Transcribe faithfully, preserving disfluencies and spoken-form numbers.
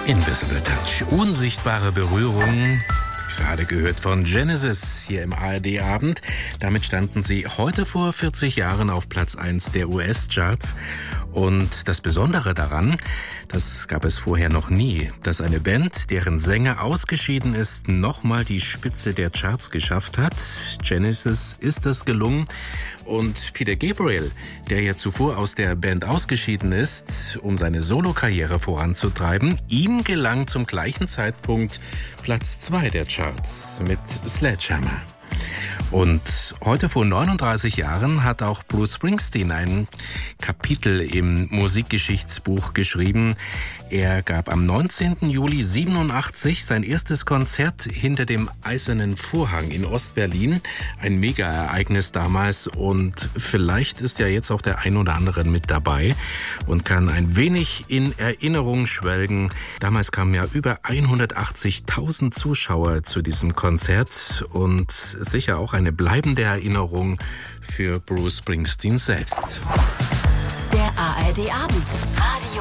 Invisible Touch, unsichtbare Berührung. Gerade gehört von Genesis hier im A R D-Abend. Damit standen sie heute vor vierzig Jahren auf Platz eins der U S-Charts. Und das Besondere daran, das gab es vorher noch nie, dass eine Band, deren Sänger ausgeschieden ist, nochmal die Spitze der Charts geschafft hat. Genesis ist das gelungen. Und Peter Gabriel, der ja zuvor aus der Band ausgeschieden ist, um seine Solokarriere voranzutreiben, ihm gelang zum gleichen Zeitpunkt Platz zwei der Charts mit Sledgehammer. Und heute vor neununddreißig Jahren hat auch Bruce Springsteen ein Kapitel im Musikgeschichtsbuch geschrieben. Er gab am neunzehnten Juli siebenundachtzig sein erstes Konzert hinter dem Eisernen Vorhang in Ostberlin. Ein Mega-Ereignis damals, und vielleicht ist ja jetzt auch der ein oder andere mit dabei und kann ein wenig in Erinnerung schwelgen. Damals kamen ja über hundertachtzigtausend Zuschauer zu diesem Konzert und sicher auch eine bleibende Erinnerung für Bruce Springsteen selbst. Der A R D-Abend.